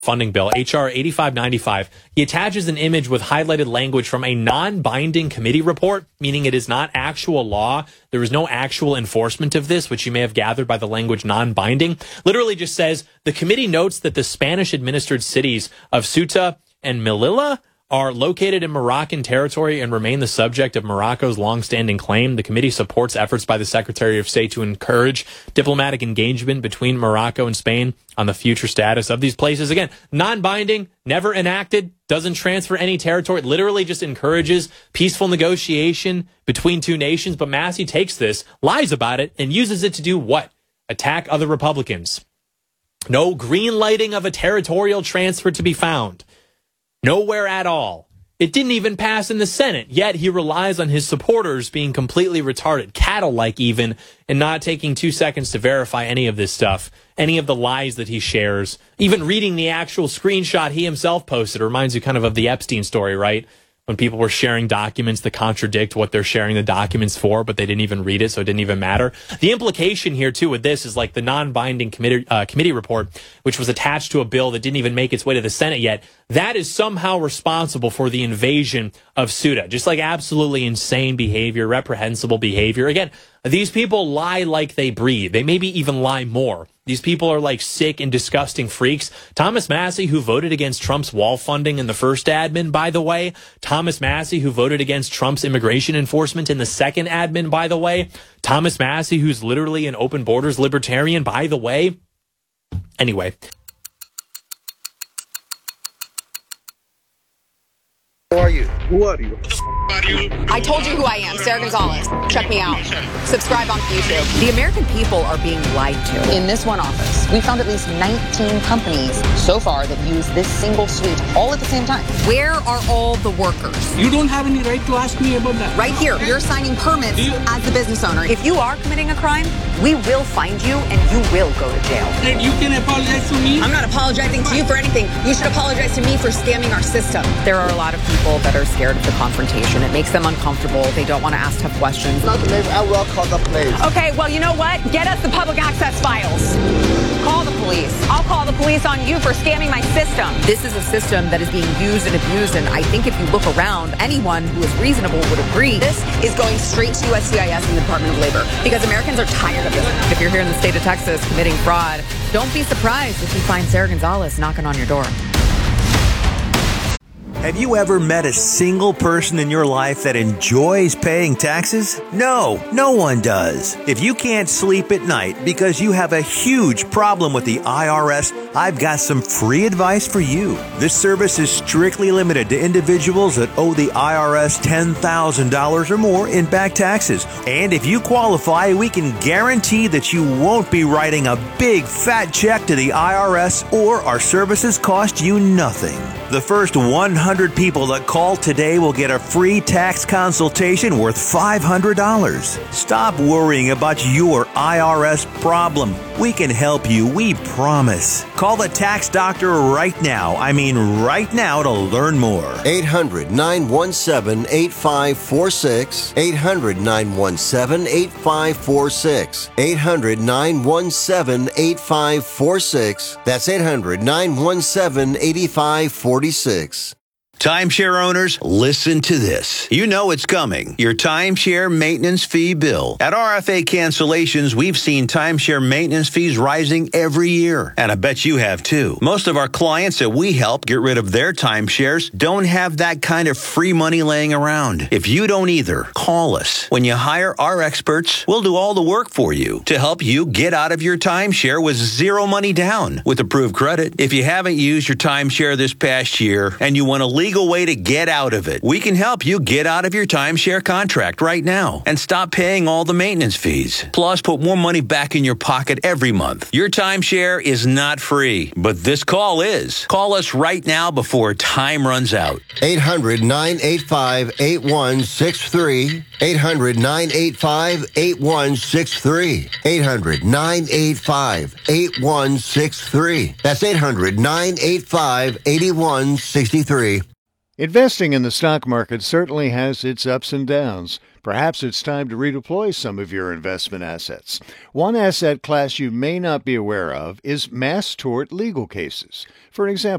funding bill, H.R. 8595. He attaches an image with highlighted language from a non-binding committee report, meaning it is not actual law. There is no actual enforcement of this, which you may have gathered by the language non-binding. Literally just says, the committee notes that the Spanish-administered cities of Ceuta and Melilla are located in Moroccan territory and remain the subject of Morocco's long-standing claim. The committee supports efforts by the Secretary of State to encourage diplomatic engagement between Morocco and Spain on the future status of these places. Again, non-binding, never enacted, doesn't transfer any territory. It literally just encourages peaceful negotiation between two nations. But Massey takes this, lies about it, and uses it to do what? Attack other Republicans. No green lighting of a territorial transfer to be found. Nowhere at all. It didn't even pass in the Senate, yet he relies on his supporters being completely retarded, cattle-like even, and not taking 2 seconds to verify any of this stuff, any of the lies that he shares. Even reading the actual screenshot he himself posted reminds you kind of the Epstein story, right? When people were sharing documents that contradict what they're sharing the documents for, but they didn't even read it, so it didn't even matter. The implication here, too, with this is like the non-binding committee report, which was attached to a bill that didn't even make its way to the Senate yet. That is somehow responsible for the invasion of Ceuta. Just like absolutely insane behavior, reprehensible behavior. Again, these people lie like they breathe. They maybe even lie more. These people are like sick and disgusting freaks. Thomas Massey, who voted against Trump's wall funding in the first admin, by the way. Thomas Massey, who voted against Trump's immigration enforcement in the second admin, by the way. Thomas Massey, who's literally an open borders libertarian, by the way. Anyway. Who are you? Who are you? I told you who I am, Sarah Gonzalez. Check me out. Subscribe on YouTube. The American people are being lied to. In this one office, we found at least 19 companies so far that use this single suite all at the same time. Where are all the workers? You don't have any right to ask me about that. Right here, you're signing permits as the business owner. If you are committing a crime, we will find you and you will go to jail. And you can apologize to me? I'm not apologizing to you for anything. You should apologize to me for scamming our system. There are a lot of people that are scared of the confrontation. It makes them uncomfortable. They don't want to ask tough questions. Not maybe I will call the police. Okay, well, you know what? Get us the public access files. Call the police. I'll call the police on you for scamming my system. This is a system that is being used and abused, and I think if you look around, anyone who is reasonable would agree. This is going straight to USCIS and the Department of Labor because Americans are tired of this. If you're here in the state of Texas committing fraud, don't be surprised if you find Sarah Gonzalez knocking on your door. Have you ever met a single person in your life that enjoys paying taxes? No, no one does. If you can't sleep at night because you have a huge problem with the IRS, I've got some free advice for you. This service is strictly limited to individuals that owe the IRS $10,000 or more in back taxes. And if you qualify, we can guarantee that you won't be writing a big fat check to the IRS, or our services cost you nothing. The first 100 people that call today will get a free tax consultation worth $500. Stop worrying about your IRS problem. We can help you, we promise. Call the tax doctor right now. I mean right now to learn more. 800-917-8546. 800-917-8546. 800-917-8546. That's 800-917-8546. Timeshare owners, listen to this. You know it's coming. Your timeshare maintenance fee bill. At RFA Cancellations, we've seen timeshare maintenance fees rising every year. And I bet you have too. Most of our clients that we help get rid of their timeshares don't have that kind of free money laying around. If you don't either, call us. When you hire our experts, we'll do all the work for you to help you get out of your timeshare with zero money down with approved credit. If you haven't used your timeshare this past year and you want to leave way to get out of it, we can help you get out of your timeshare contract right now and stop paying all the maintenance fees. Plus, put more money back in your pocket every month. Your timeshare is not free, but this call is. Call us right now before time runs out. 800-985-8163. 800-985-8163. 800-985-8163. That's 800-985-8163. Investing in the stock market certainly has its ups and downs. Perhaps it's time to redeploy some of your investment assets. One asset class you may not be aware of is mass tort legal cases. For example,